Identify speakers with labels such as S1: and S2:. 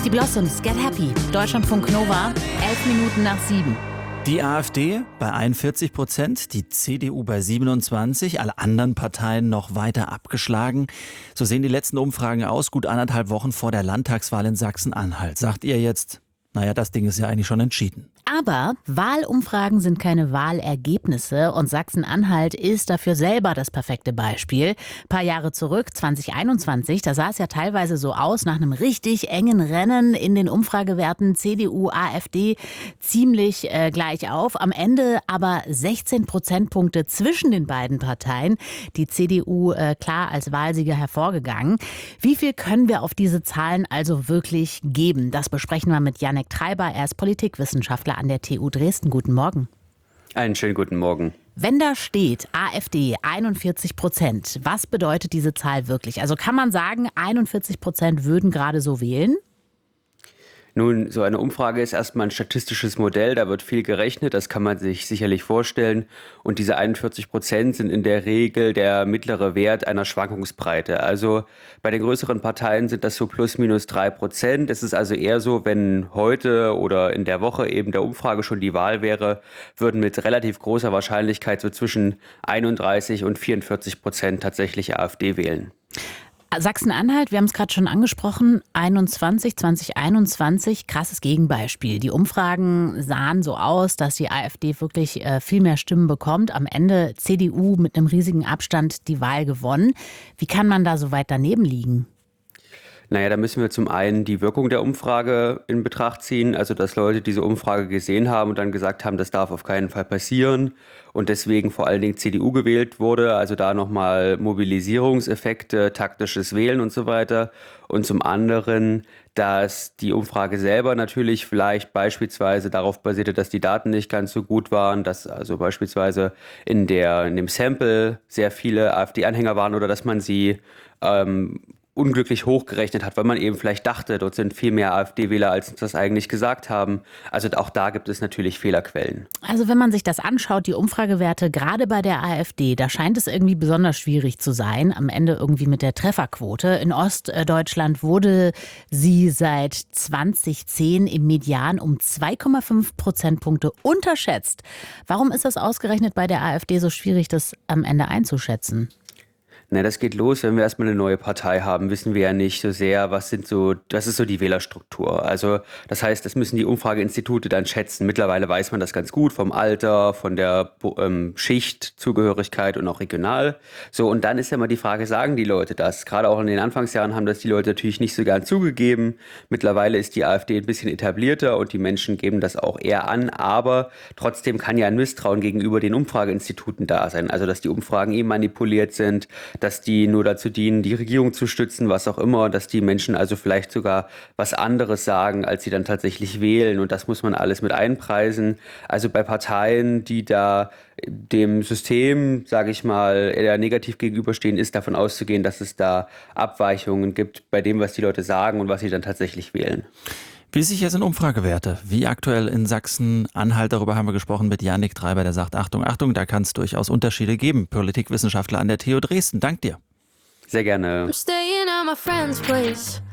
S1: Die Blossoms, Get Happy, Deutschlandfunk Nova, 11:07.
S2: Die AfD bei 41%, die CDU bei 27%, alle anderen Parteien noch weiter abgeschlagen. So sehen die letzten Umfragen aus, gut 1,5 Wochen vor der Landtagswahl in Sachsen-Anhalt. Sagt ihr jetzt, naja, das Ding ist ja eigentlich schon entschieden.
S1: Aber Wahlumfragen sind keine Wahlergebnisse und Sachsen-Anhalt ist dafür selber das perfekte Beispiel. Ein paar Jahre zurück, 2021, da sah es ja teilweise so aus, nach einem richtig engen Rennen in den Umfragewerten CDU, AfD ziemlich gleich auf. Am Ende aber 16 Prozentpunkte zwischen den beiden Parteien. Die CDU klar als Wahlsieger hervorgegangen. Wie viel können wir auf diese Zahlen also wirklich geben? Das besprechen wir mit Janek Treiber. Er ist Politikwissenschaftler an der TU Dresden. Guten Morgen.
S3: Einen schönen guten Morgen.
S1: Wenn da steht AfD 41%, was bedeutet diese Zahl wirklich? Also kann man sagen, 41% würden gerade so wählen?
S3: Nun, so eine Umfrage ist erstmal ein statistisches Modell, da wird viel gerechnet, das kann man sich sicherlich vorstellen. Und diese 41% sind in der Regel der mittlere Wert einer Schwankungsbreite. Also bei den größeren Parteien sind das so plus minus 3%. Es ist also eher so, wenn heute oder in der Woche eben der Umfrage schon die Wahl wäre, würden mit relativ großer Wahrscheinlichkeit so zwischen 31 und 44% tatsächlich AfD wählen.
S1: Sachsen-Anhalt, wir haben es gerade schon angesprochen, 2021, krasses Gegenbeispiel. Die Umfragen sahen so aus, dass die AfD wirklich viel mehr Stimmen bekommt. Am Ende CDU mit einem riesigen Abstand die Wahl gewonnen. Wie kann man da so weit daneben liegen?
S3: Naja, da müssen wir zum einen die Wirkung der Umfrage in Betracht ziehen, also dass Leute diese Umfrage gesehen haben und dann gesagt haben, das darf auf keinen Fall passieren und deswegen vor allen Dingen CDU gewählt wurde, also da nochmal Mobilisierungseffekte, taktisches Wählen und so weiter. Und zum anderen, dass die Umfrage selber natürlich vielleicht beispielsweise darauf basierte, dass die Daten nicht ganz so gut waren, dass also beispielsweise in dem Sample sehr viele AfD-Anhänger waren oder dass man sie unglücklich hochgerechnet hat, weil man eben vielleicht dachte, dort sind viel mehr AfD-Wähler, als uns das eigentlich gesagt haben. Also auch da gibt es natürlich Fehlerquellen.
S1: Also wenn man sich das anschaut, die Umfragewerte, gerade bei der AfD, da scheint es irgendwie besonders schwierig zu sein, am Ende irgendwie mit der Trefferquote. In Ostdeutschland wurde sie seit 2010 im Median um 2,5 Prozentpunkte unterschätzt. Warum ist das ausgerechnet bei der AfD so schwierig, das am Ende einzuschätzen?
S3: Na, das geht los, wenn wir erstmal eine neue Partei haben, wissen wir ja nicht so sehr, was ist so die Wählerstruktur. Also das heißt, das müssen die Umfrageinstitute dann schätzen. Mittlerweile weiß man das ganz gut vom Alter, von der Schichtzugehörigkeit und auch regional. So, und dann ist ja mal die Frage, sagen die Leute das? Gerade auch in den Anfangsjahren haben das die Leute natürlich nicht so gern zugegeben. Mittlerweile ist die AfD ein bisschen etablierter und die Menschen geben das auch eher an. Aber trotzdem kann ja ein Misstrauen gegenüber den Umfrageinstituten da sein. Also dass die Umfragen eben manipuliert sind, dass die nur dazu dienen, die Regierung zu stützen, was auch immer, dass die Menschen also vielleicht sogar was anderes sagen, als sie dann tatsächlich wählen. Und das muss man alles mit einpreisen. Also bei Parteien, die da dem System, sage ich mal, eher negativ gegenüberstehen, ist davon auszugehen, dass es da Abweichungen gibt bei dem, was die Leute sagen und was sie dann tatsächlich wählen.
S2: Wie sicher sind Umfragewerte? Wie aktuell in Sachsen-Anhalt? Darüber haben wir gesprochen mit Janek Treiber, der sagt, Achtung, Achtung, da kann es durchaus Unterschiede geben. Politikwissenschaftler an der TU Dresden. Dank dir.
S3: Sehr gerne.